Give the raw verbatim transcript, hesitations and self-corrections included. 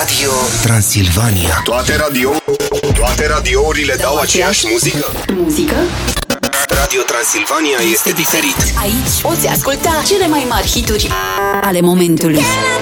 Radio Transilvania. Toate radio Toate radiourile dau aceeași muzică? Muzică? Radio Transilvania este diferit. Aici poți asculta cele mai mari hituri ale momentului.